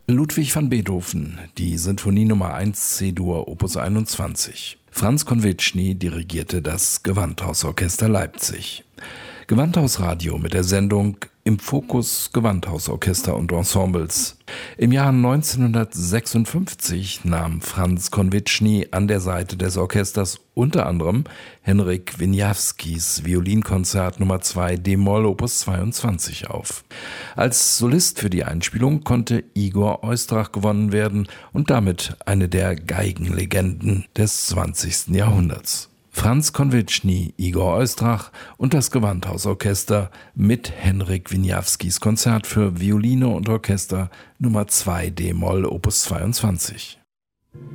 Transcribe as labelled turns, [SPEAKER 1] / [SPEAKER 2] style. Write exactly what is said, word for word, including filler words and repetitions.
[SPEAKER 1] Ludwig van Beethoven, die Sinfonie Nummer eins C-Dur Opus einundzwanzig. Franz Konwitschny dirigierte das Gewandhausorchester Leipzig. Gewandhausradio mit der Sendung Im Fokus Gewandhausorchester und Ensembles. Im Jahr neunzehnhundertsechsundfünfzig nahm Franz Konwitschny an der Seite des Orchesters unter anderem Henryk Wieniawskis Violinkonzert Nummer zwei d-Moll Opus zweiundzwanzig auf. Als Solist für die Einspielung konnte Igor Oistrach gewonnen werden und damit eine der Geigenlegenden des zwanzigsten Jahrhunderts. Franz Konwitschny, Igor Oistrach und das Gewandhausorchester mit Henryk Wieniawskis Konzert für Violine und Orchester Nummer zwei d-Moll Opus zweiundzwanzig.